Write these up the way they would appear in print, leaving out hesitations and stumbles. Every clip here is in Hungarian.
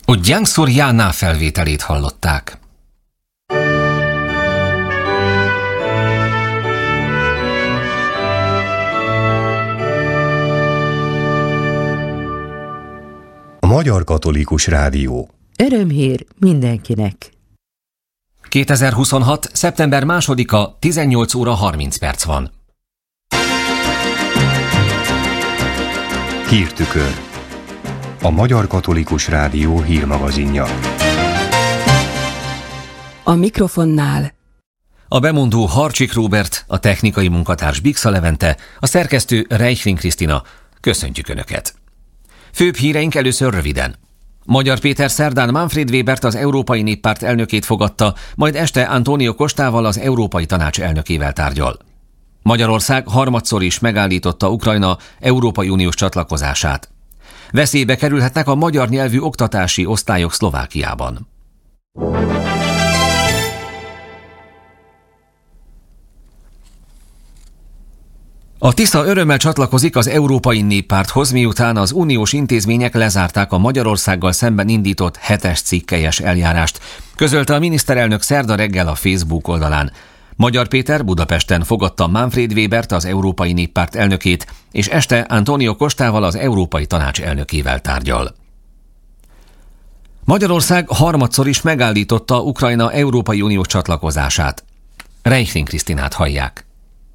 Odiang Soriana felvételét hallották. A Magyar Katolikus Rádió. Örömhír mindenkinek. 2026. szeptember 2-a, 18 óra 30 perc van. Hírtükör. A Magyar Katolikus Rádió hírmagazinja. A mikrofonnál A bemondó Harcsik Róbert, a technikai munkatárs Bixa Levente, a szerkesztő Reichling Krisztina. Köszöntjük Önöket! Főbb híreink először röviden. Magyar Péter szerdán Manfred Webert, az Európai Néppárt elnökét fogadta, majd este Antonio Costával, az Európai Tanács elnökével tárgyal. Magyarország harmadszor is megállította Ukrajna Európai Uniós csatlakozását. Veszélybe kerülhetnek a magyar nyelvű oktatási osztályok Szlovákiában. A Tisza örömmel csatlakozik az Európai Néppárthoz, miután az uniós intézmények lezárták a Magyarországgal szemben indított 7-es cikkelyes eljárást, közölte a miniszterelnök szerda reggel a Facebook oldalán. Magyar Péter Budapesten fogadta Manfred Webert, az Európai Néppárt elnökét, és este Antonio Costával, az Európai Tanács elnökével tárgyal. Magyarország harmadszor is megállította Ukrajna Európai Uniós csatlakozását. Reichling Krisztinát hallják.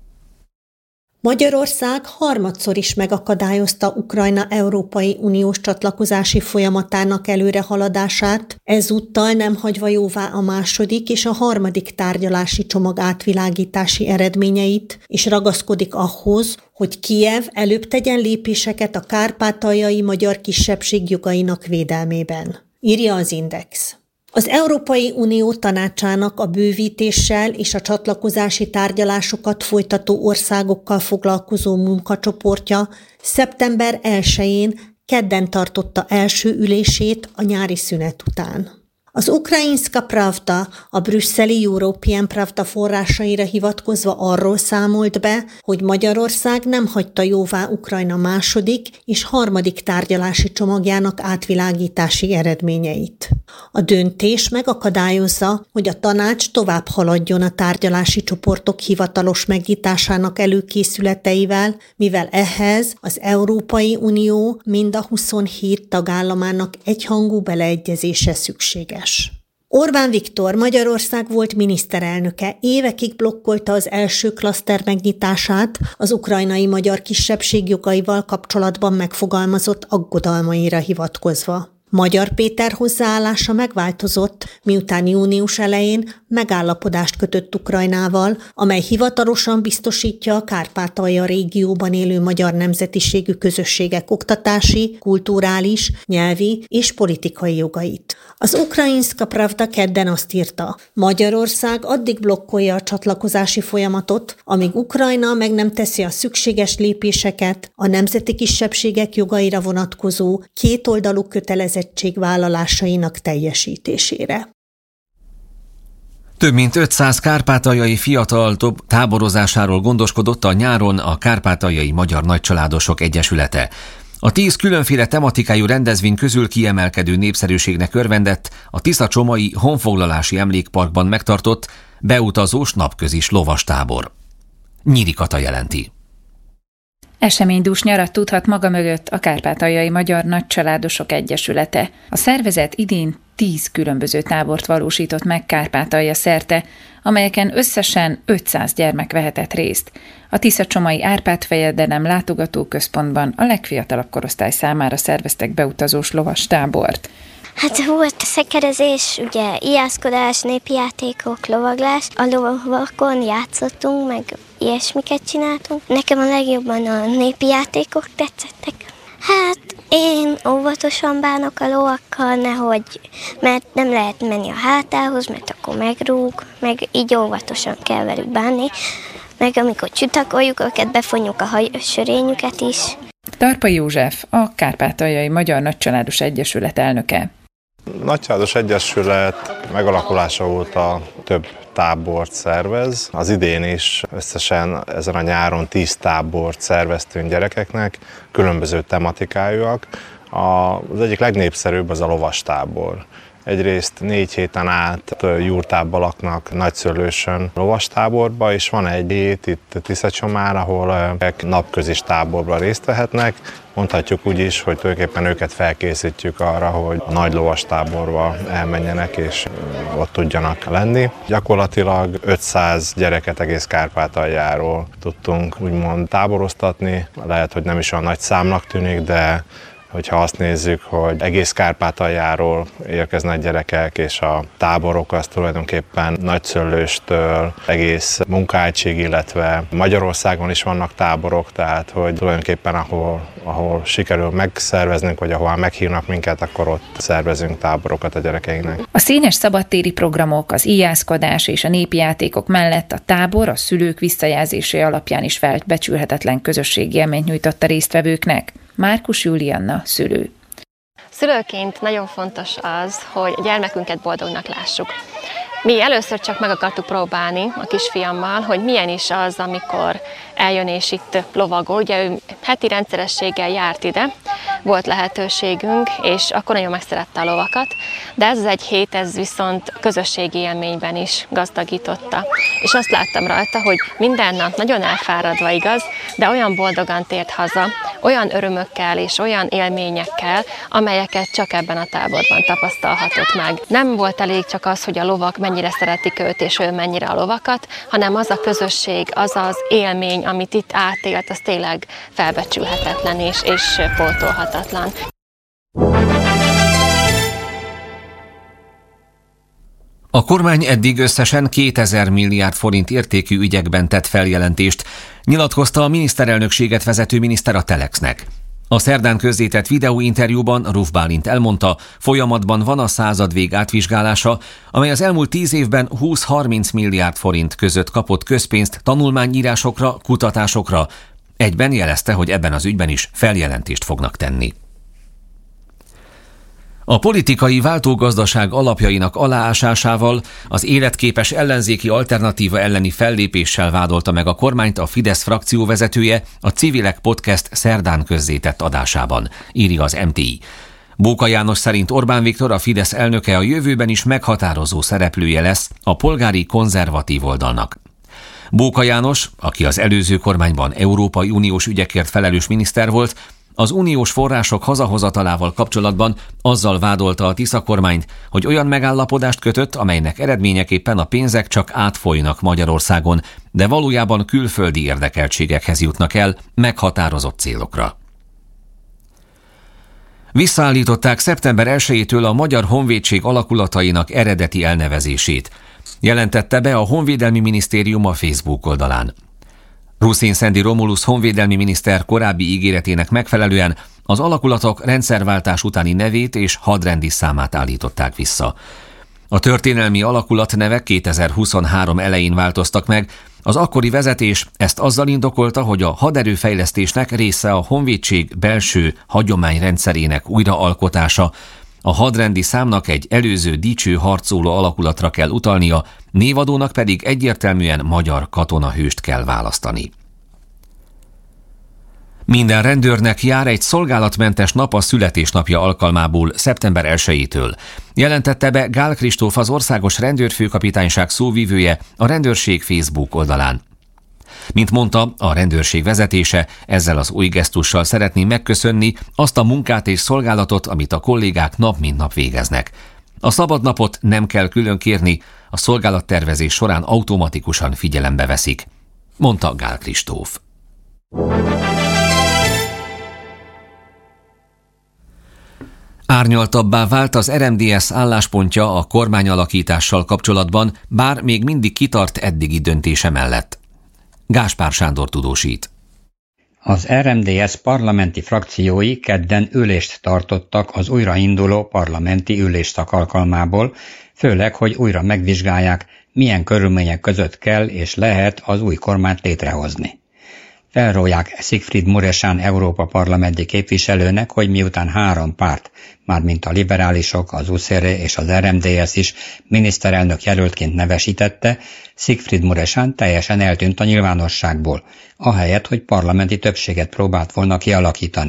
Magyarország harmadszor is megakadályozta Ukrajna Európai Uniós csatlakozási folyamatának előrehaladását, ezúttal nem hagyva jóvá a második és a harmadik tárgyalási csomag átvilágítási eredményeit, és ragaszkodik ahhoz, hogy Kijev előbb tegyen lépéseket a kárpátaljai magyar kisebbség jogainak védelmében, írja az Index. Az Európai Unió Tanácsának a bővítéssel és a csatlakozási tárgyalásokat folytató országokkal foglalkozó munkacsoportja szeptember 1-én kedden tartotta első ülését a nyári szünet után. Az Ukrajinska Pravda, a brüsszeli European Pravda forrásaira hivatkozva arról számolt be, hogy Magyarország nem hagyta jóvá Ukrajna második és harmadik tárgyalási csomagjának átvilágítási eredményeit. A döntés megakadályozza, hogy a tanács tovább haladjon a tárgyalási csoportok hivatalos megnyitásának előkészületeivel, mivel ehhez az Európai Unió mind a 27 tagállamának egyhangú beleegyezése szükséges. Orbán Viktor, Magyarország volt miniszterelnöke, évekig blokkolta az első klaszter megnyitását az ukrajnai magyar kisebbség jogaival kapcsolatban megfogalmazott aggodalmaira hivatkozva. Magyar Péter hozzáállása megváltozott, miután június elején megállapodást kötött Ukrajnával, amely hivatalosan biztosítja a Kárpátalja régióban élő magyar nemzetiségű közösségek oktatási, kulturális, nyelvi és politikai jogait. Az Ukrajinska Pravda kedden azt írta, Magyarország addig blokkolja a csatlakozási folyamatot, amíg Ukrajna meg nem teszi a szükséges lépéseket a nemzeti kisebbségek jogaira vonatkozó kétoldalú kötelezettségvállalásainak teljesítésére. Több mint 500 kárpátaljai fiatal táborozásáról gondoskodott a nyáron a Kárpátaljai Magyar Nagycsaládosok Egyesülete. A 10 különféle tematikájú rendezvény közül kiemelkedő népszerűségnek örvendett a Tisza-Csomai honfoglalási emlékparkban megtartott beutazós napközis lovastábor. Nyíri Kata jelenti. Eseménydús nyarat tudhat maga mögött a Kárpátaljai Magyar Nagycsaládosok Egyesülete. A szervezet idén 10 különböző tábort valósított meg Kárpátalja szerte, amelyeken összesen 500 gyermek vehetett részt. A Tisza-Csomai Árpád-fejedelem látogatóközpontban a legfiatalabb korosztály számára szerveztek beutazós lovastábort. Hát volt szekerezés, ugye ijászkodás, népijátékok, lovaglás. A lovakon játszottunk, meg ilyesmiket csináltunk. Nekem a legjobban a népijátékok tetszettek. Hát én óvatosan bánok a lovakkal, mert nem lehet menni a hátához, mert akkor megrúg, meg így óvatosan kell velük bánni. Meg amikor csutakoljuk őket, befonjuk a sörényüket is. Tarpai József, a Kárpátaljai Magyar Nagycsaládos Egyesület elnöke. Nagycsaládos Egyesület megalakulása óta több tábort szervez. Az idén is összesen ezen a nyáron 10 tábort szerveztünk gyerekeknek, különböző tematikájúak. Az egyik legnépszerűbb az a lovastábor. Egyrészt 4 héten át jurtába laknak Nagyszőlősön lovastáborba, és van egy hét itt Tiszacsomár, ahol napközis táborban részt vehetnek. Mondhatjuk úgy is, hogy tulajdonképpen őket felkészítjük arra, hogy a nagy lovastáborba elmenjenek és ott tudjanak lenni. Gyakorlatilag 500 gyereket egész Kárpátaljáról tudtunk úgymond táboroztatni. Lehet, hogy nem is olyan nagy számnak tűnik, de hogyha azt nézzük, hogy egész Kárpátaljáról érkeznek gyerekek, és a táborok az tulajdonképpen Nagyszőlőstől egész Munkácsig, illetve Magyarországon is vannak táborok, tehát hogy tulajdonképpen ahol sikerül megszerveznünk, vagy ahol meghívnak minket, akkor ott szervezünk táborokat a gyerekeinknek. A színes szabadtéri programok, az íjászkodás és a népi játékok mellett a tábor a szülők visszajelzése alapján is felbecsülhetetlen közösségi élményt nyújtott a résztvevőknek. Márkus Julianna, szülő. Szülőként nagyon fontos az, hogy a gyermekünket boldognak lássuk. Mi először csak meg akartuk próbálni a kisfiammal, hogy milyen is az, amikor eljön és itt lovagol. Ugye ő heti rendszerességgel járt ide, volt lehetőségünk, és akkor nagyon megszerette a lovakat, de ez az egy hét, ez viszont közösségi élményben is gazdagította. És azt láttam rajta, hogy minden nap nagyon elfáradva, igaz, de olyan boldogan tért haza, olyan örömökkel és olyan élményekkel, amelyeket csak ebben a táborban tapasztalhatott meg. Nem volt elég csak az, hogy a lovak mennyire szeretik őt, és ő mennyire a lovakat, hanem az a közösség, az az élmény, amit itt átélt, az tényleg felbecsülhetetlen és pótolhatatlan. A kormány eddig összesen 2000 milliárd forint értékű ügyekben tett feljelentést, nyilatkozta a miniszterelnökséget vezető miniszter a Telexnek. A szerdán közzétett videóinterjúban Ruf Bálint elmondta, folyamatban van a századvég átvizsgálása, amely az elmúlt 10 évben 20-30 milliárd forint között kapott közpénzt tanulmányírásokra, kutatásokra. Egyben jelezte, hogy ebben az ügyben is feljelentést fognak tenni. A politikai váltógazdaság alapjainak aláásásával, az életképes ellenzéki alternatíva elleni fellépéssel vádolta meg a kormányt a Fidesz frakcióvezetője a Civilek Podcast szerdán közzétett adásában, írja az MTI. Bóka János szerint Orbán Viktor, a Fidesz elnöke a jövőben is meghatározó szereplője lesz a polgári konzervatív oldalnak. Bóka János, aki az előző kormányban Európai Uniós ügyekért felelős miniszter volt, az uniós források hazahozatalával kapcsolatban azzal vádolta a Tisza kormányt, hogy olyan megállapodást kötött, amelynek eredményeképpen a pénzek csak átfolynak Magyarországon, de valójában külföldi érdekeltségekhez jutnak el meghatározott célokra. Visszaállították szeptember 1-től a Magyar Honvédség alakulatainak eredeti elnevezését, jelentette be a Honvédelmi Minisztérium a Facebook oldalán. Ruszin Szendi Romulusz honvédelmi miniszter korábbi ígéretének megfelelően az alakulatok rendszerváltás utáni nevét és hadrendi számát állították vissza. A történelmi alakulatnevek 2023 elején változtak meg, az akkori vezetés ezt azzal indokolta, hogy a haderőfejlesztésnek része a honvédség belső hagyományrendszerének újraalkotása, a hadrendi számnak egy előző dicső harcoló alakulatra kell utalnia, névadónak pedig egyértelműen magyar katonahőst kell választani. Minden rendőrnek jár egy szolgálatmentes nap a születésnapja alkalmából szeptember 1-től. Jelentette be Gál Kristóf, az Országos Rendőrfőkapitányság szóvivője a rendőrség Facebook oldalán. Mint mondta, a rendőrség vezetése ezzel az új gesztussal szeretné megköszönni azt a munkát és szolgálatot, amit a kollégák nap mint nap végeznek. A szabadnapot nem kell külön kérni, a szolgálattervezés során automatikusan figyelembe veszik, mondta Gál Kristóf. Árnyaltabbá vált az RMDSZ álláspontja a kormányalakítással kapcsolatban, bár még mindig kitart eddigi döntése mellett. Gáspár Sándor tudósít. Az RMDSZ parlamenti frakciói kedden ülést tartottak az újrainduló parlamenti ülésszak alkalmából, főleg, hogy újra megvizsgálják, milyen körülmények között kell és lehet az új kormányt létrehozni. Felróják Siegfried Muresan Európa parlamenti képviselőnek, hogy miután 3 párt, mármint a liberálisok, az USZR és az RMDSZ is miniszterelnök jelöltként nevesítette, Siegfried Muresan teljesen eltűnt a nyilvánosságból, ahelyett, hogy parlamenti többséget próbált volna kialakítani.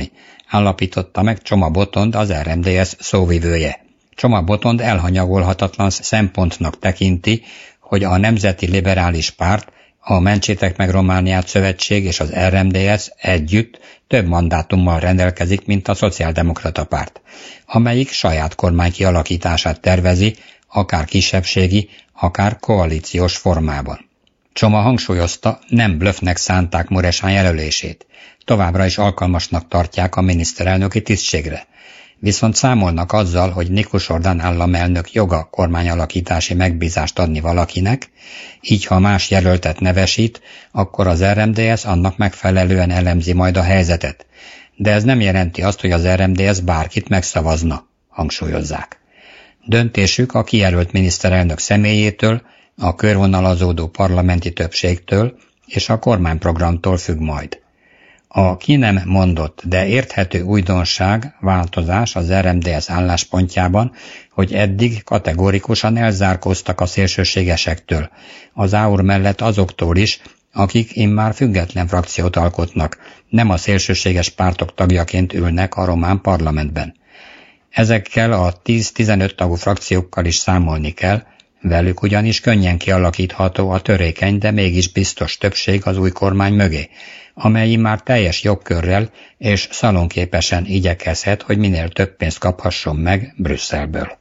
állapította meg Csoma Botond, az RMDSZ szóvivője. Csoma Botond elhanyagolhatatlan szempontnak tekinti, hogy a Nemzeti Liberális Párt, a Mentsétek meg Romániát Szövetség és az RMDSZ együtt több mandátummal rendelkezik, mint a Szociáldemokrata Párt, amelyik saját kormány kialakítását tervezi, akár kisebbségi, akár koalíciós formában. Csoma hangsúlyozta, nem blöffnek szánták Muresan jelölését, továbbra is alkalmasnak tartják a miniszterelnöki tisztségre. Viszont számolnak azzal, hogy Nikus Ordán államelnök joga kormányalakítási megbízást adni valakinek, így ha más jelöltet nevesít, akkor az RMDSZ annak megfelelően elemzi majd a helyzetet. De ez nem jelenti azt, hogy az RMDSZ bárkit megszavazna, hangsúlyozzák. Döntésük a kijelölt miniszterelnök személyétől, a körvonalazódó parlamenti többségtől és a kormányprogramtól függ majd. A ki nem mondott, de érthető újdonság, változás az RMDSZ álláspontjában, hogy eddig kategórikusan elzárkóztak a szélsőségesektől, az AUR mellett azoktól is, akik immár független frakciót alkotnak, nem a szélsőséges pártok tagjaként ülnek a román parlamentben. Ezekkel a 10-15 tagú frakciókkal is számolni kell, velük ugyanis könnyen kialakítható a törékeny, de mégis biztos többség az új kormány mögé, amely már teljes jogkörrel és szalonképesen igyekezhet, hogy minél több pénzt kaphasson meg Brüsszelből.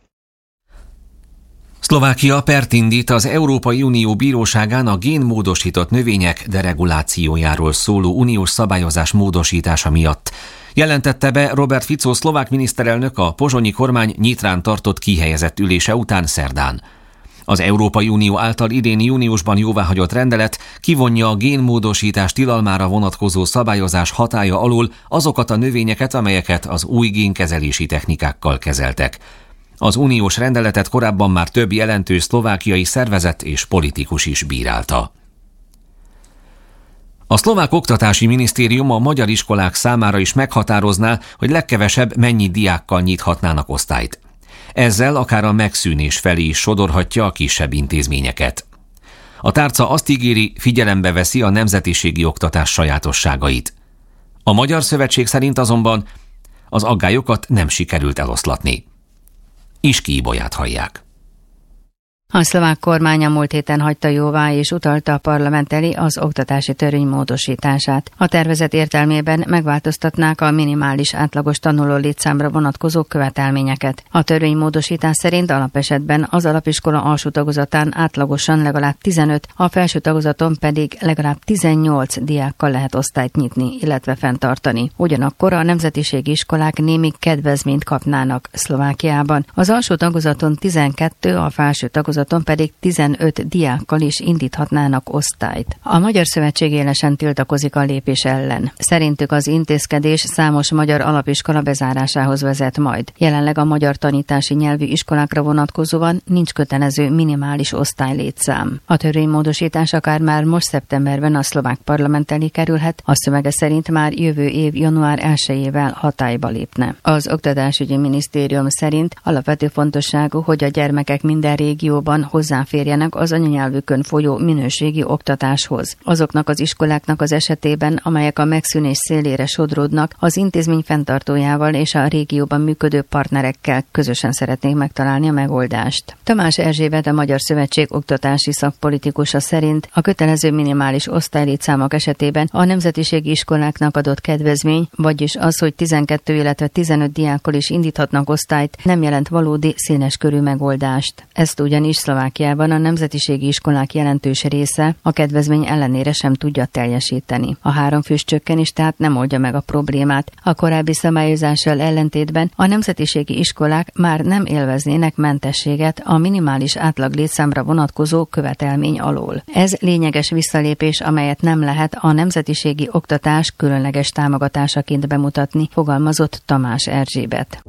Szlovákia pert indít az Európai Unió bíróságán a génmódosított növények deregulációjáról szóló uniós szabályozás módosítása miatt. Jelentette be Robert Fico szlovák miniszterelnök a pozsonyi kormány Nyitrán tartott kihelyezett ülése után szerdán. Az Európai Unió által idén júniusban jóváhagyott rendelet kivonja a génmódosítás tilalmára vonatkozó szabályozás hatálya alól azokat a növényeket, amelyeket az új génkezelési technikákkal kezeltek. Az uniós rendeletet korábban már több jelentős szlovákiai szervezet és politikus is bírálta. A szlovák oktatási minisztérium a magyar iskolák számára is meghatározná, hogy legkevesebb mennyi diákkal nyithatnának osztályt. Ezzel akár a megszűnés felé is sodorhatja a kisebb intézményeket. A tárca azt ígéri, figyelembe veszi a nemzetiségi oktatás sajátosságait. A Magyar Szövetség szerint azonban az aggályokat nem sikerült eloszlatni. Iski Ibolyát hallják. A szlovák kormány a múlt héten hagyta jóvá és utalta a parlament elé az oktatási törvény módosítását. A tervezet értelmében megváltoztatnák a minimális átlagos tanuló létszámra vonatkozó követelményeket. A törvénymódosítás szerint alapesetben az alapiskola alsó tagozatán átlagosan legalább 15, a felső tagozaton pedig legalább 18 diákkal lehet osztályt nyitni, illetve fenntartani. Ugyanakkor a nemzetiségi iskolák némi kedvezményt kapnának Szlovákiában. Az alsó tagozaton 12, a felső tagozaton pedig 15 diákkal is indíthatnának osztályt. A Magyar Szövetség élesen tiltakozik a lépés ellen. Szerintük az intézkedés számos magyar alapiskola bezárásához vezet majd. Jelenleg a magyar tanítási nyelvű iskolákra vonatkozóan nincs kötelező minimális osztálylétszám. A törvénymódosítás akár már most szeptemberben a szlovák parlament elé kerülhet, a szövege szerint már jövő év január 1-ével hatályba lépne. Az Oktatásügyi Minisztérium szerint alapvető fontosságú, hogy a gyermekek minden régióban hozzáférjenek az anyanyelvükön folyó minőségi oktatáshoz. Azoknak az iskoláknak az esetében, amelyek a megszűnés szélére sodródnak, az intézmény fenntartójával és a régióban működő partnerekkel közösen szeretnék megtalálni a megoldást. Tamás Erzsébet, a Magyar Szövetség oktatási szakpolitikusa szerint a kötelező minimális osztálylétszámok esetében a nemzetiségi iskoláknak adott kedvezmény, vagyis az, hogy 12, illetve 15 diákkal is indíthatnak osztályt, nem jelent valódi széleskörű megoldást. Ezt ugyanis Szlovákiában a nemzetiségi iskolák jelentős része a kedvezmény ellenére sem tudja teljesíteni. A 3 fős csökkenés tehát nem oldja meg a problémát. A korábbi szabályozással ellentétben a nemzetiségi iskolák már nem élveznének mentességet a minimális átlag létszámra vonatkozó követelmény alól. Ez lényeges visszalépés, amelyet nem lehet a nemzetiségi oktatás különleges támogatásaként bemutatni, fogalmazott Tamás Erzsébet.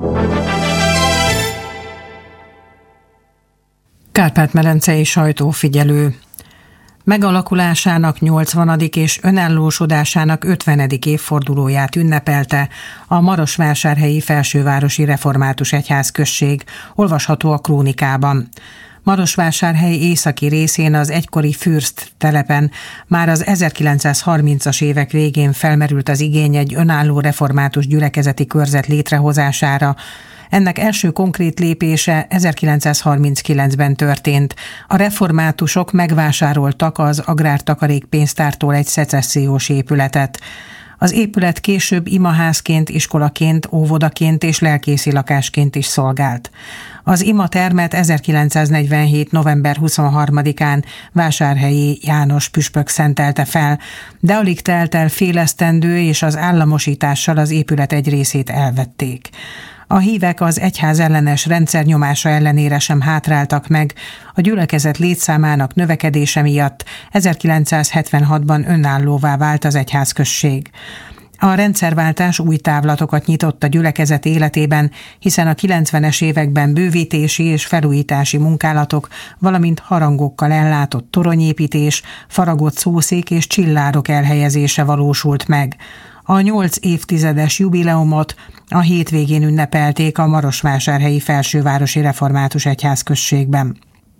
Kárpát-medencei sajtófigyelő. Megalakulásának 80. és önállósodásának 50. évfordulóját ünnepelte a Marosvásárhelyi Felsővárosi Református Egyházközség, olvasható a Krónikában. Marosvásárhely északi részén az egykori Fürst telepen már az 1930-as évek végén felmerült az igény egy önálló református gyülekezeti körzet létrehozására. Ennek első konkrét lépése 1939-ben történt. A reformátusok megvásároltak az agrártakarékpénztártól egy szecessziós épületet. Az épület később imaházként, iskolaként, óvodaként és lelkészi lakásként is szolgált. Az imatermet 1947. november 23-án Vásárhelyi János püspök szentelte fel, de alig telt el fél esztendő, és az államosítással az épület egy részét elvették. A hívek az egyház ellenes rendszernyomása ellenére sem hátráltak meg, a gyülekezet létszámának növekedése miatt 1976-ban önállóvá vált az egyházközség. A rendszerváltás új távlatokat nyitott a gyülekezet életében, hiszen a 90-es években bővítési és felújítási munkálatok, valamint harangokkal ellátott toronyépítés, faragott szószék és csillárok elhelyezése valósult meg. A 8 évtizedes jubileumot a hétvégén ünnepelték a Marosvásárhelyi Felsővárosi Református Egyházközségben.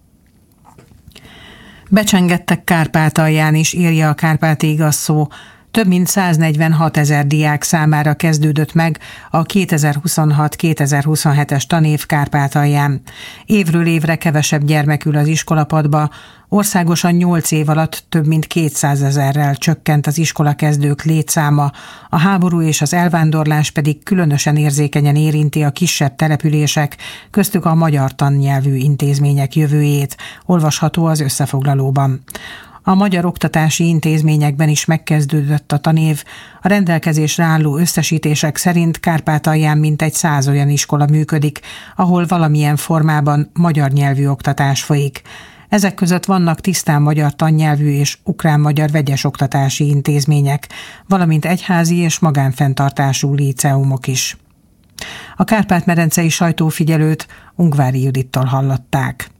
Becsengettek Kárpátalján is, írja a Kárpáti Igaz Szó. Több mint 146 000 diák számára kezdődött meg a 2026-2027-es tanév Kárpátalján. Évről évre kevesebb gyermek ül az iskolapadba, országosan 8 év alatt több mint 200 000-rel csökkent az iskolakezdők létszáma, a háború és az elvándorlás pedig különösen érzékenyen érinti a kisebb települések, köztük a magyar tannyelvű intézmények jövőjét, olvasható az összefoglalóban. A magyar oktatási intézményekben is megkezdődött a tanév. A rendelkezésre álló összesítések szerint Kárpátalján mintegy 100 olyan iskola működik, ahol valamilyen formában magyar nyelvű oktatás folyik. Ezek között vannak tisztán magyar tannyelvű és ukrán-magyar vegyes oktatási intézmények, valamint egyházi és magánfenntartású líceumok is. A kárpát-medencei sajtófigyelőt Ungvári Judittól hallották.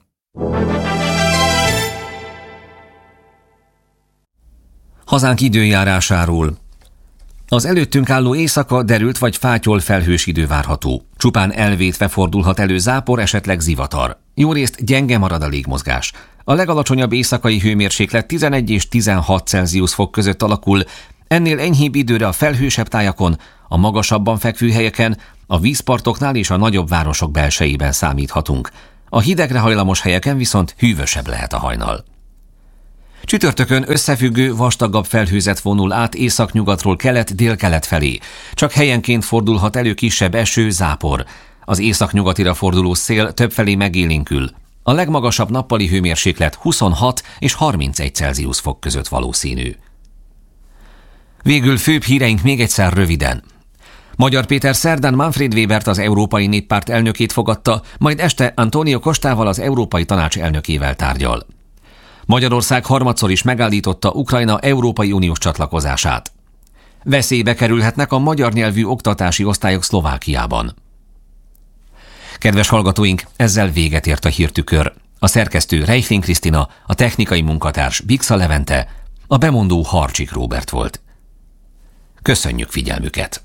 Hazánk időjárásáról. Az előttünk álló éjszaka derült vagy fátyol felhős idő várható. Csupán elvétve fordulhat elő zápor, esetleg zivatar. Jórészt gyenge marad a légmozgás. A legalacsonyabb éjszakai hőmérséklet 11 és 16 Celsius fok között alakul, ennél enyhébb időre a felhősebb tájakon, a magasabban fekvő helyeken, a vízpartoknál és a nagyobb városok belsejében számíthatunk. A hidegre hajlamos helyeken viszont hűvösebb lehet a hajnal. Csütörtökön összefüggő, vastagabb felhőzet vonul át északnyugatról kelet-délkelet felé. Csak helyenként fordulhat elő kisebb eső, zápor. Az északnyugatira forduló szél többfelé megélénkül. A legmagasabb nappali hőmérséklet 26 és 31 Celsius fok között valószínű. Végül főbb híreink még egyszer röviden. Magyar Péter szerdán Manfred Webert, az Európai Néppárt elnökét fogadta, majd este Antonio Costával, az Európai Tanács elnökével tárgyal. Magyarország harmadszor is megállította Ukrajna Európai Uniós csatlakozását. Veszélybe kerülhetnek a magyar nyelvű oktatási osztályok Szlovákiában. Kedves hallgatóink, ezzel véget ért a hírtükör. A szerkesztő Reichling Krisztina, a technikai munkatárs Bixa Levente, a bemondó Harcsik Róbert volt. Köszönjük figyelmüket!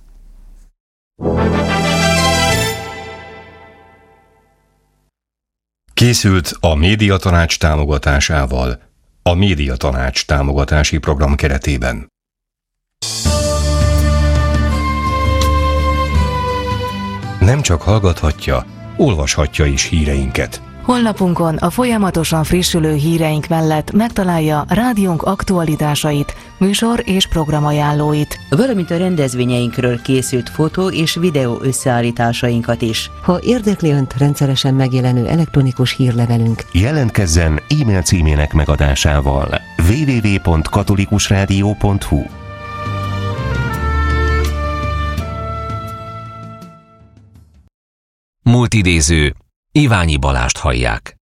Készült a Médiatanács támogatásával, a Médiatanács támogatási program keretében. Nem csak hallgathatja, olvashatja is híreinket. Honlapunkon a folyamatosan frissülő híreink mellett megtalálja rádiónk aktualitásait, műsor és programajánlóit, valamint a rendezvényeinkről készült fotó és videó összeállításainkat is. Ha érdekli Önt rendszeresen megjelenő elektronikus hírlevelünk, jelentkezzen e-mail címének megadásával www.katolikusradio.hu. Múltidéző. Iványi Balást hallják.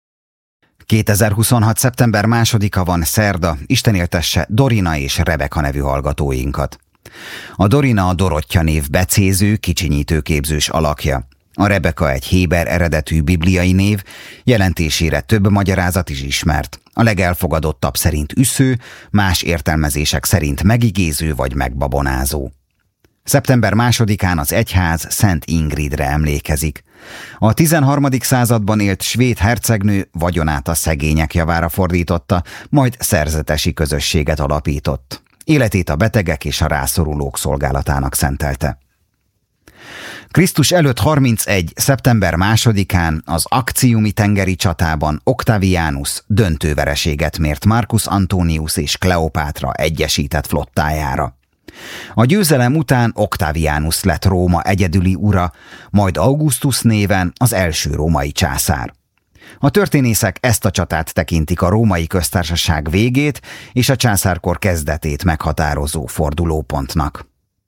2026. szeptember 2-a van, szerda, Isten éltesse Dorina és Rebeka nevű hallgatóinkat. A Dorina a Dorottya név becéző, kicsinyítő képzős alakja. A Rebeka egy héber eredetű bibliai név, jelentésére több magyarázat is ismert. A legelfogadottabb szerint üsző, más értelmezések szerint megigéző vagy megbabonázó. Szeptember 2-án az egyház Szent Ingridre emlékezik. A 13. században élt svéd hercegnő vagyonát a szegények javára fordította, majd szerzetesi közösséget alapított. Életét a betegek és a rászorulók szolgálatának szentelte. Krisztus előtt 31. szeptember 2-án az Actiumi tengeri csatában Octavianus döntő vereséget mért Marcus Antonius és Kleopátra egyesített flottájára. A győzelem után Octavianus lett Róma egyedüli ura, majd Augustus néven az első római császár. A történészek ezt a csatát tekintik a római köztársaság végét és a császárkor kezdetét meghatározó fordulópontnak.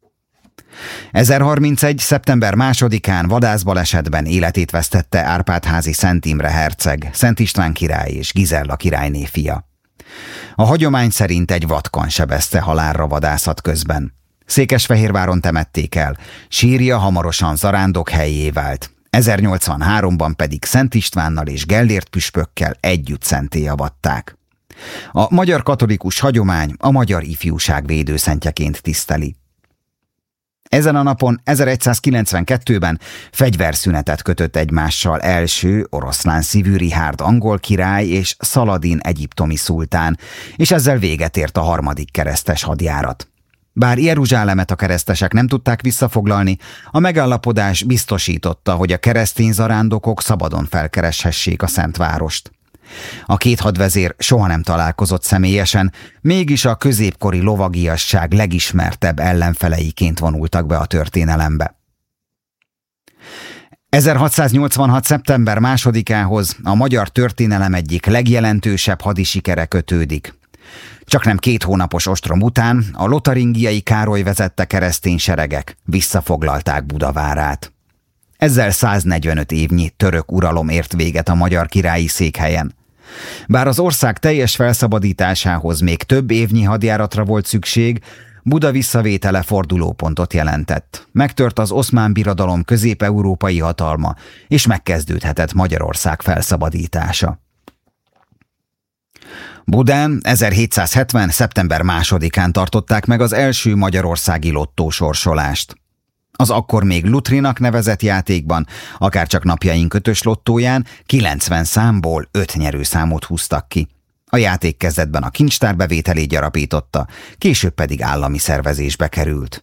1031. szeptember 2-án vadászbalesetben életét vesztette Árpád-házi Szent Imre herceg, Szent István király és Gizella királyné fia. A hagyomány szerint egy vatkan sebezte halálra vadászat közben. Székesfehérváron temették el, sírja hamarosan zarándok helyé vált. 1083-ban pedig Szent Istvánnal és Gellért püspökkel együtt szentté avatták. A magyar katolikus hagyomány a magyar ifjúság védőszentjeként tiszteli. Ezen a napon 1192-ben fegyverszünetet kötött egymással első oroszlán szívű Richárd angol király és Szaladin egyiptomi szultán, és ezzel véget ért a harmadik keresztes hadjárat. Bár Jeruzsálemet a keresztesek nem tudták visszafoglalni, a megállapodás biztosította, hogy a keresztény zarándokok szabadon felkereshessék a Szentvárost. A két hadvezér soha nem találkozott személyesen, mégis a középkori lovagiasság legismertebb ellenfeleiként vonultak be a történelembe. 1686. szeptember 2-ához a magyar történelem egyik legjelentősebb hadisikere kötődik. Csaknem 2 hónapos ostrom után a lotaringiai Károly vezette keresztény seregek visszafoglalták Budavárát. Ezzel 145 évnyi török uralom ért véget a magyar királyi székhelyen. Bár az ország teljes felszabadításához még több évnyi hadjáratra volt szükség, Buda visszavétele fordulópontot jelentett. Megtört az Oszmán Birodalom közép-európai hatalma, és megkezdődhetett Magyarország felszabadítása. Budán 1770. szeptember 2-án tartották meg az első magyarországi lottósorsolást. Az akkor még Lutrinak nevezett játékban, akárcsak napjaink 5-ös lottóján 90 számból 5 nyerőszámot húztak ki. A játék kezdetben a kincstár bevételét gyarapította, később pedig állami szervezésbe került.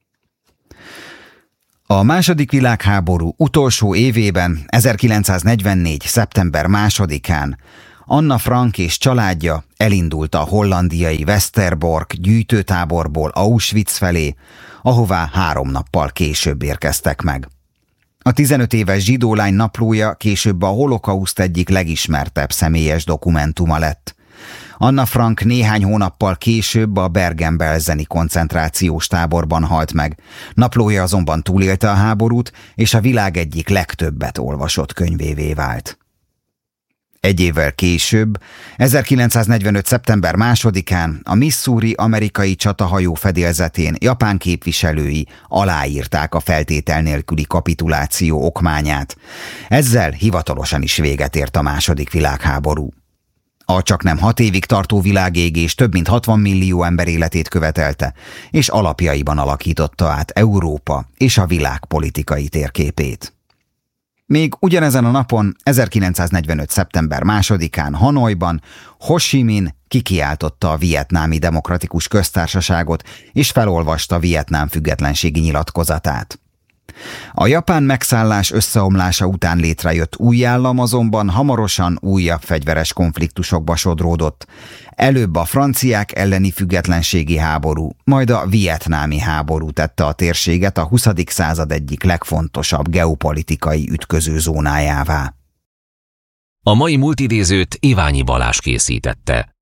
A II. Világháború utolsó évében, 1944. szeptember 2-án Anna Frank és családja elindult a hollandiai Westerbork gyűjtőtáborból Auschwitz felé, ahová 3 nappal később érkeztek meg. A 15 éves zsidó lány naplója később a holokauszt egyik legismertebb személyes dokumentuma lett. Anna Frank néhány hónappal később a Bergen-Belseni koncentrációs táborban halt meg. Naplója azonban túlélte a háborút, és a világ egyik legtöbbet olvasott könyvévé vált. 1 évvel később, 1945. szeptember 2-án a Missouri amerikai csatahajó fedélzetén japán képviselői aláírták a feltétel nélküli kapituláció okmányát. Ezzel hivatalosan is véget ért a II. Világháború. A csaknem 6 évig tartó világégés több mint 60 millió ember életét követelte, és alapjaiban alakította át Európa és a világ politikai térképét. Még ugyanezen a napon, 1945. szeptember 2-án Hanoiban Ho Chi Minh kikiáltotta a Vietnámi Demokratikus Köztársaságot, és felolvasta Vietnám függetlenségi nyilatkozatát. A japán megszállás összeomlása után létrejött új állam azonban hamarosan újabb fegyveres konfliktusokba sodródott. Előbb a franciák elleni függetlenségi háború, majd a vietnámi háború tette a térséget a 20. század egyik legfontosabb geopolitikai ütközőzónájává. A mai múltidézőt Iványi Balázs készítette.